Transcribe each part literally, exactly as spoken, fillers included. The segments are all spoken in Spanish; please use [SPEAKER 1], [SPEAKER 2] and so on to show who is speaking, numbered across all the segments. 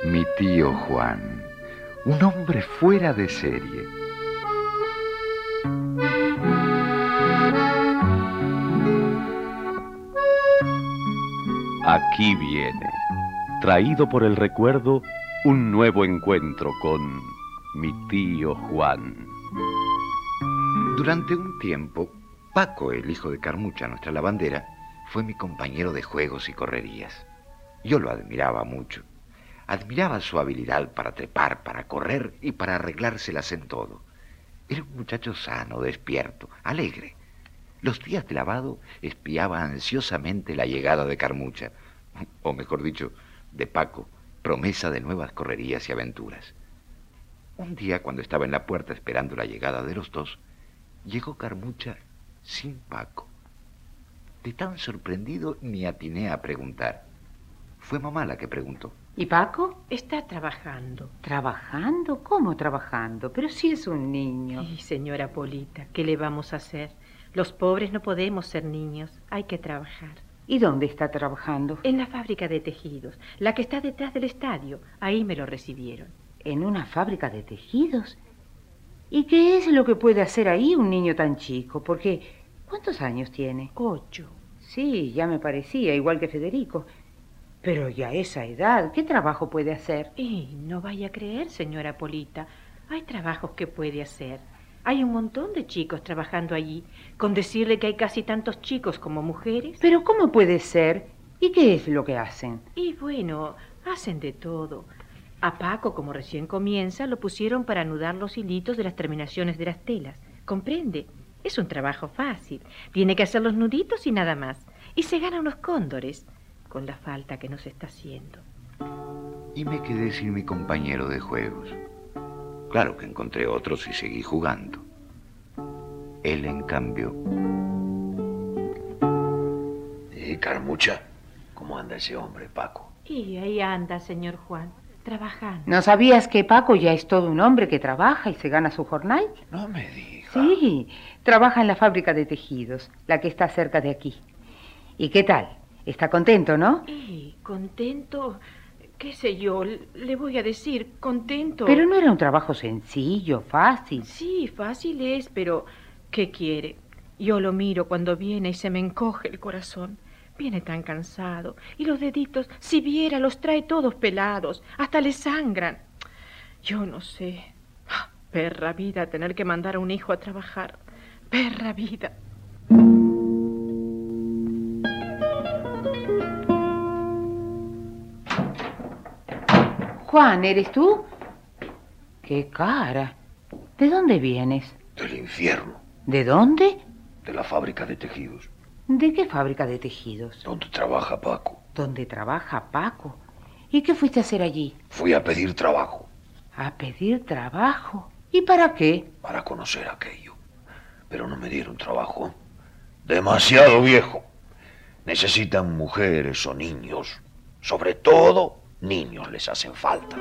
[SPEAKER 1] Mi tío Juan, un hombre fuera de serie. Aquí viene, traído por el recuerdo, un nuevo encuentro con mi tío Juan. Durante un tiempo, Paco, el hijo de Carmucha, nuestra lavandera, fue mi compañero de juegos y correrías. Yo lo admiraba mucho. Admiraba su habilidad para trepar, para correr y para arreglárselas en todo. Era un muchacho sano, despierto, alegre. Los días de lavado espiaba ansiosamente la llegada de Carmucha, o mejor dicho, de Paco, promesa de nuevas correrías y aventuras. Un día, cuando estaba en la puerta esperando la llegada de los dos, llegó Carmucha sin Paco. De tan sorprendido ni atiné a preguntar. Fue mamá la que preguntó.
[SPEAKER 2] ¿Y Paco?
[SPEAKER 3] Está trabajando.
[SPEAKER 2] ¿Trabajando? ¿Cómo trabajando? Pero si es un niño.
[SPEAKER 3] Sí, señora Polita, ¿qué le vamos a hacer? Los pobres no podemos ser niños, hay que trabajar.
[SPEAKER 2] ¿Y dónde está trabajando?
[SPEAKER 3] En la fábrica de tejidos, la que está detrás del estadio. Ahí me lo recibieron.
[SPEAKER 2] ¿En una fábrica de tejidos? ¿Y qué es lo que puede hacer ahí un niño tan chico? Porque, ¿cuántos años tiene?
[SPEAKER 3] Ocho.
[SPEAKER 2] Sí, ya me parecía, igual que Federico. Pero ya a esa edad, ¿qué trabajo puede hacer?
[SPEAKER 3] Y no vaya a creer, señora Polita. Hay trabajos que puede hacer. Hay un montón de chicos trabajando allí. Con decirle que hay casi tantos chicos como mujeres.
[SPEAKER 2] ¿Pero cómo puede ser? ¿Y qué es lo que hacen?
[SPEAKER 3] Y bueno, hacen de todo. A Paco, como recién comienza, lo pusieron para anudar los hilitos de las terminaciones de las telas. ¿Comprende? Es un trabajo fácil. Tiene que hacer los nuditos y nada más. Y se gana unos cóndores, con la falta que nos está haciendo.
[SPEAKER 1] Y me quedé sin mi compañero de juegos. Claro que encontré otros y seguí jugando. Él, en cambio...
[SPEAKER 4] ¿Y Carmucha? ¿Cómo anda ese hombre, Paco?
[SPEAKER 3] Y ahí anda, señor Juan, trabajando.
[SPEAKER 2] ¿No sabías que Paco ya es todo un hombre que trabaja y se gana su jornal?
[SPEAKER 4] No me diga.
[SPEAKER 2] Sí, trabaja en la fábrica de tejidos, la que está cerca de aquí. ¿Y qué tal? Está contento, ¿no?
[SPEAKER 3] Y contento, qué sé yo, le voy a decir, contento.
[SPEAKER 2] Pero no era un trabajo sencillo, fácil.
[SPEAKER 3] Sí, fácil es, pero ¿qué quiere? Yo lo miro cuando viene y se me encoge el corazón. Viene tan cansado. Y los deditos, si viera, los trae todos pelados. Hasta le sangran. Yo no sé. Ah, perra vida tener que mandar a un hijo a trabajar. Perra vida.
[SPEAKER 2] Juan, ¿eres tú? ¡Qué cara! ¿De dónde vienes?
[SPEAKER 4] Del infierno.
[SPEAKER 2] ¿De dónde?
[SPEAKER 4] De la fábrica de tejidos.
[SPEAKER 2] ¿De qué fábrica de tejidos?
[SPEAKER 4] ¿Dónde trabaja Paco?
[SPEAKER 2] ¿Dónde trabaja Paco? ¿Y qué fuiste a hacer allí?
[SPEAKER 4] Fui a pedir trabajo.
[SPEAKER 2] ¿A pedir trabajo? ¿Y para qué?
[SPEAKER 4] Para conocer aquello. Pero no me dieron trabajo. Demasiado viejo. Necesitan mujeres o niños. Sobre todo, niños les hacen falta.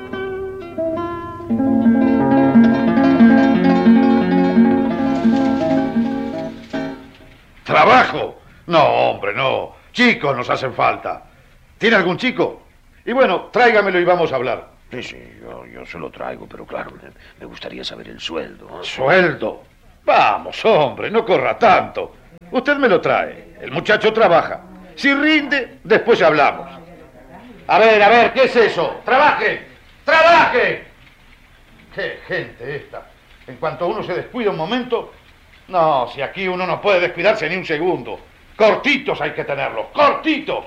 [SPEAKER 5] ¿Trabajo? No, hombre, no. Chicos nos hacen falta. ¿Tiene algún chico? Y bueno, tráigamelo y vamos a hablar.
[SPEAKER 4] Sí, sí, yo, yo se lo traigo, pero claro, me, me gustaría saber el sueldo.
[SPEAKER 5] ¿Sueldo? Vamos, hombre, no corra tanto. Usted me lo trae. El muchacho trabaja. Si rinde, después hablamos. A ver, a ver, ¿qué es eso? ¡Trabaje! ¡Trabaje! ¡Qué gente esta! En cuanto uno se descuida un momento... No, si aquí uno no puede descuidarse ni un segundo. Cortitos hay que tenerlos, cortitos.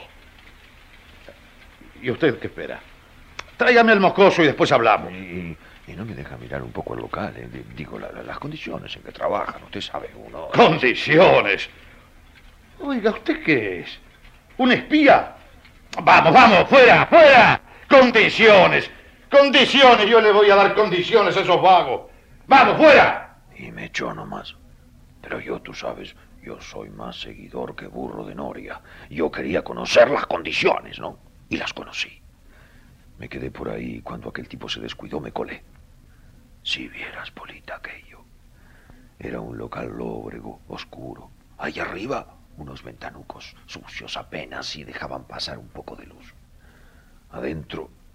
[SPEAKER 5] ¿Y usted qué espera? Tráigame el mocoso y después hablamos.
[SPEAKER 4] Y, y no me deja mirar un poco el local, eh. Digo, la, la, las condiciones en que trabajan, usted sabe, uno...
[SPEAKER 5] ¿Condiciones? Oiga, ¿usted qué es? ¿Un espía? Vamos, vamos, fuera, fuera. Condiciones, condiciones, yo le voy a dar condiciones a esos vagos. Vamos, fuera.
[SPEAKER 4] Y me echó nomás. Pero yo, tú sabes, yo soy más seguidor que burro de noria. Yo quería conocer las condiciones, ¿no? Y las conocí. Me quedé por ahí y cuando aquel tipo se descuidó me colé. Si vieras, Polita, aquello. Era un local lóbrego, oscuro. Ahí arriba, unos ventanucos sucios apenas y dejaban pasar un poco de luz. Adentro,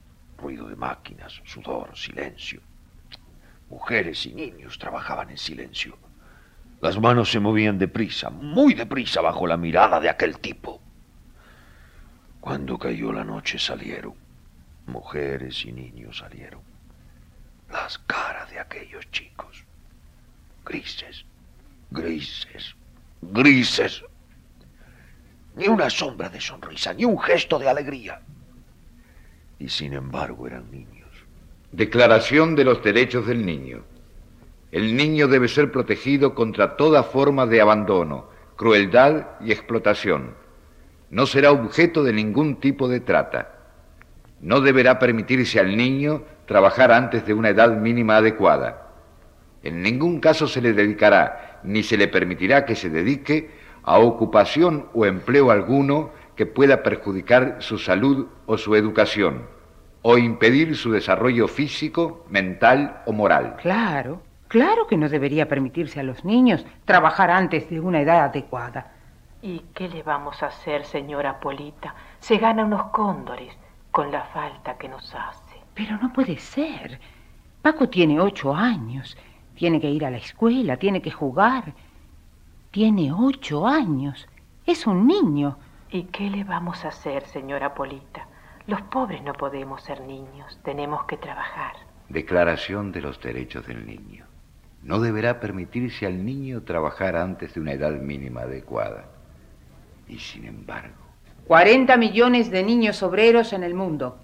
[SPEAKER 4] ruido de máquinas, sudor, silencio. Mujeres y niños trabajaban en silencio. Las manos se movían deprisa, muy deprisa bajo la mirada de aquel tipo. Cuando cayó la noche salieron, mujeres y niños salieron. Las caras de aquellos chicos, grises, grises, grises. Ni una sombra de sonrisa, ni un gesto de alegría. Y sin embargo eran niños.
[SPEAKER 6] Declaración de los derechos del niño. El niño debe ser protegido contra toda forma de abandono, crueldad y explotación. No será objeto de ningún tipo de trata. No deberá permitirse al niño trabajar antes de una edad mínima adecuada. En ningún caso se le dedicará, ni se le permitirá que se dedique a ocupación o empleo alguno que pueda perjudicar su salud o su educación, o impedir su desarrollo físico, mental o moral.
[SPEAKER 2] Claro, claro que no debería permitirse a los niños trabajar antes de una edad adecuada.
[SPEAKER 3] ¿Y qué le vamos a hacer, señora Polita? Se gana unos cóndores con la falta que nos hace.
[SPEAKER 2] Pero no puede ser. Paco tiene ocho años. Tiene que ir a la escuela, tiene que jugar. Tiene ocho años. Es un niño.
[SPEAKER 3] ¿Y qué le vamos a hacer, señora Polita? Los pobres no podemos ser niños. Tenemos que trabajar.
[SPEAKER 6] Declaración de los derechos del niño. No deberá permitirse al niño trabajar antes de una edad mínima adecuada. Y sin embargo...
[SPEAKER 2] cuarenta millones de niños obreros en el mundo.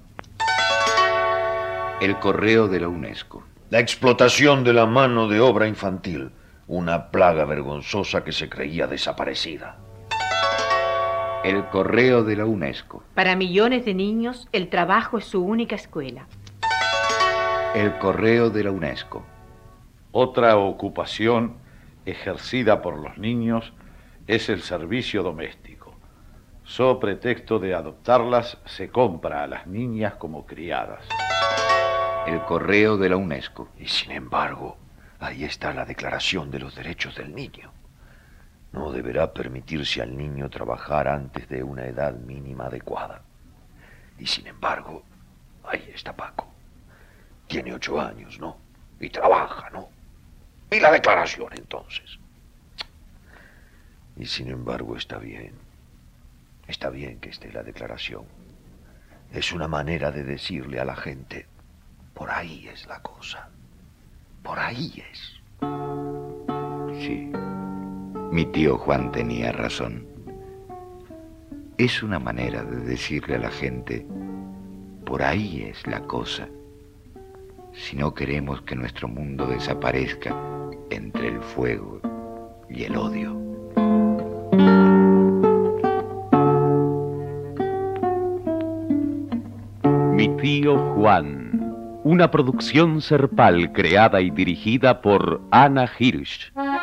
[SPEAKER 6] El correo de la UNESCO.
[SPEAKER 4] La explotación de la mano de obra infantil, una plaga vergonzosa que se creía desaparecida.
[SPEAKER 6] El correo de la UNESCO.
[SPEAKER 3] Para millones de niños, el trabajo es su única escuela.
[SPEAKER 6] El correo de la UNESCO.
[SPEAKER 5] Otra ocupación ejercida por los niños es el servicio doméstico. So pretexto de adoptarlas, se compra a las niñas como criadas.
[SPEAKER 6] El correo de la UNESCO.
[SPEAKER 4] Y sin embargo, ahí está la Declaración de los Derechos del Niño. No deberá permitirse al niño trabajar antes de una edad mínima adecuada. Y sin embargo, ahí está Paco. Tiene ocho años, ¿no? Y trabaja, ¿no? ¿Y la declaración, entonces? Y sin embargo está bien. Está bien que esté la declaración. Es una manera de decirle a la gente, por ahí es la cosa. Por ahí es.
[SPEAKER 6] Sí, mi tío Juan tenía razón. Es una manera de decirle a la gente, por ahí es la cosa. Si no queremos que nuestro mundo desaparezca entre el fuego y el odio.
[SPEAKER 1] Mi tío Juan, una producción Serpal creada y dirigida por Ana Hirsch.